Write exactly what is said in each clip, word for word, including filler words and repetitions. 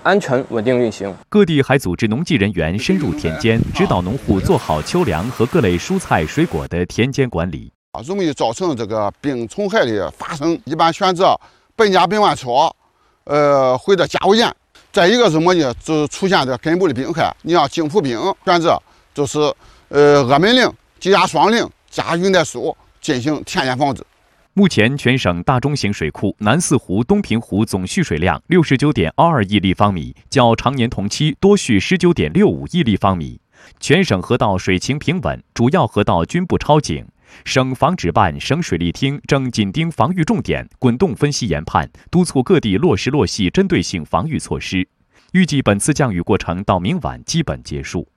安全稳定运行。 各地还组织农技人员深入田间，指导农户做好秋粮和各类蔬菜水果的田间管理。 容易造成这个病虫害的发生，一般选择苯甲苯万草，呃，或者加油盐。再一个什么呢？就是出现的根部的病害，你要金葡病，选择就是呃阿门令、鸡鸭双令加云带素进行田间防治。 目前，全省大中型水库南四湖、东平湖总蓄水量六十九点二二亿立方米，较常年同期多蓄十九点六五亿立方米。全省河道水情平稳，主要河道均不超警。省防指办、省水利厅正紧盯防御重点，滚动分析研判，督促各地落实落细针对性防御措施。预计本次降雨过程到明晚基本结束。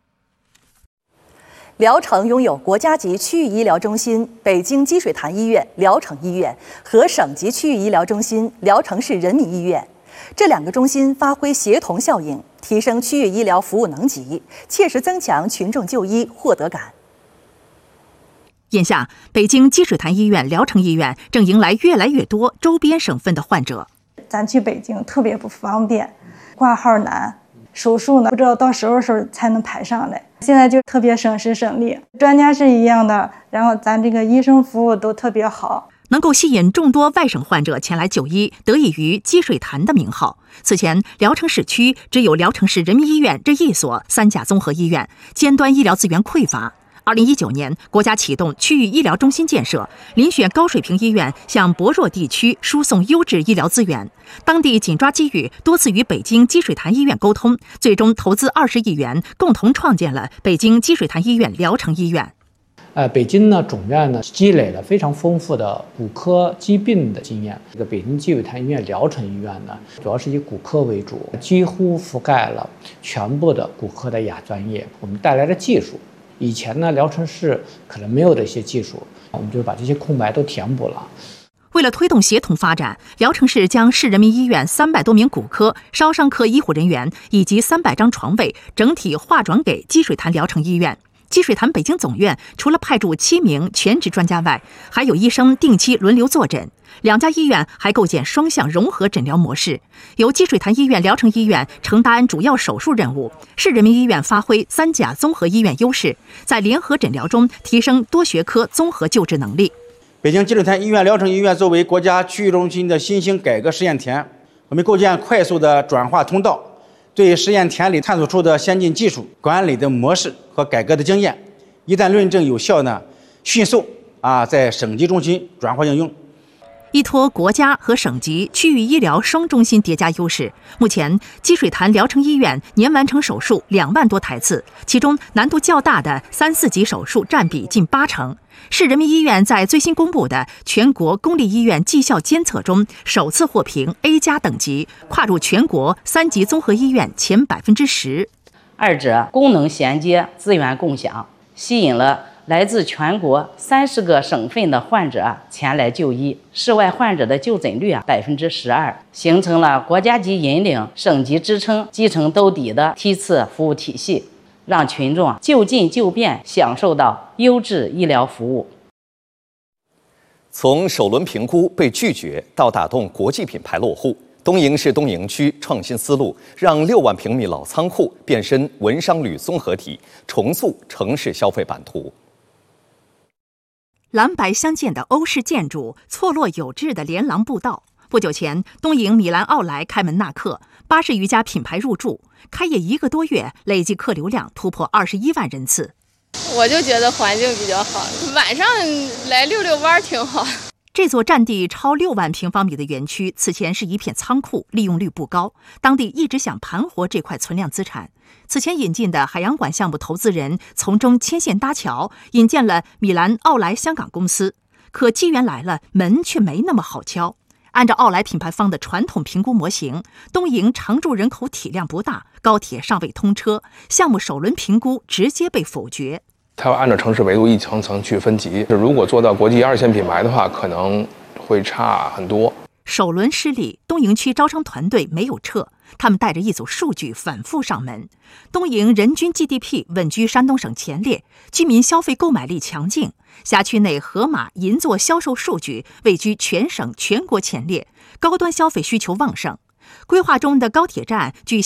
聊城拥有国家级区域医疗中心北京积水潭医院、聊城医院和省级区域医疗中心聊城市人民医院，这两个中心发挥协同效应，提升区域医疗服务能级，切实增强群众就医获得感。 眼下，北京积水潭医院、聊城医院正迎来越来越多周边省份的患者。 咱去北京特别不方便，挂号难，手术呢不知道到什么时候才能排上来。现在就特别省时省力，专家是一样的，然后咱这个医生服务都特别好。 能够吸引众多外省患者前来就医，得益于积水潭的名号。此前，聊城市区只有聊城市人民医院这一所三甲综合医院，尖端医疗资源匮乏。二零一九年，国家启动区域医疗中心建设，遴选高水平医院向薄弱地区输送优质医疗资源。当地紧抓机遇，多次与北京积水潭医院沟通，最终投资二十亿元，共同创建了北京积水潭医院聊城医院。 呃，北京呢总院呢积累了非常丰富的骨科疾病的经验。这个北京积水潭医院、聊城医院呢，主要是以骨科为主，几乎覆盖了全部的骨科的亚专业。我们带来的技术，以前呢聊城市可能没有的一些技术，我们就把这些空白都填补了。 为了推动协同发展，聊城市将市人民医院三百多名骨科、烧伤科医护人员以及三百张床位整体划转给积水潭聊城医院。积水潭北京总院除了派驻七名全职专家外，还有医生定期轮流坐诊。两家医院还构建双向融合诊疗模式，由积水潭医院、聊城医院承担主要手术任务，市人民医院发挥三甲综合医院优势，在联合诊疗中提升多学科综合救治能力。 北京积水潭医院、聊城医院作为国家区域中心的新兴改革试验田，我们构建快速的转化通道，对试验田里探索出的先进技术、管理的模式和改革的经验，一旦论证有效呢，迅速啊在省级中心转化应用。 依托国家和省级区域医疗双中心叠加优势，目前积水潭聊城医院年完成手术两万多台次，其中难度较大的三四级手术占比近八成。市人民医院在最新公布的全国公立医院绩效监测中，首次获评 A 加等级，跨入全国三级综合医院前百分之十。 二者功能衔接、资源共享，吸引了来自全国三十个省份的患者前来就医，市外患者的就诊率啊百分之十二，形成了国家级引领、省级支撑、基层兜底的梯次服务体系，让群众就近就便享受到优质医疗服务。 从首轮评估被拒绝到打动国际品牌落户，东营市东营区创新思路，让六万平米老仓库变身文商旅综合体，重塑城市消费版图。 蓝白相间的欧式建筑，错落有致的连廊步道。不久前，东营米兰奥莱开门纳客，八十余家品牌入驻，开业一个多月，累计客流量突破二十一万人次。 我就觉得环境比较好，晚上来溜溜弯挺好。 这座占地超六万平方米的园区，此前是一片仓库，利用率不高。当地一直想盘活这块存量资产。此前引进的海洋馆项目投资人从中牵线搭桥，引荐了米兰奥莱香港公司。可机缘来了，门却没那么好敲。按照奥莱品牌方的传统评估模型，东营常住人口体量不大，高铁尚未通车，项目首轮评估直接被否决。 它要按照城市维度一层层去分级，如果做到国际二线品牌的话，可能会差很多。 首轮失利，东营区招商团队没有撤，他们带着一组数据反复上门。东营人均 G D P 稳居山东省前列，居民消费购买力强劲，辖区内盒马、银座销售数据位居全省全国前列，高端消费需求旺盛。规划中的高铁站距